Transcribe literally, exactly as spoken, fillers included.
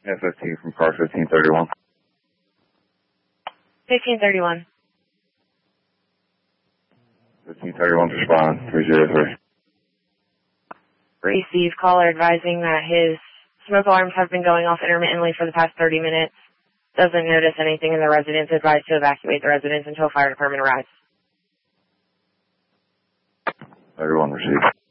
F fifteen from car fifteen thirty-one. fifteen thirty-one. fifteen thirty-one, respond, three zero three. Receive caller advising that his smoke alarms have been going off intermittently for the past thirty minutes. Doesn't notice anything in the residence. Advised to evacuate the residence until fire department arrives. thirty-one received.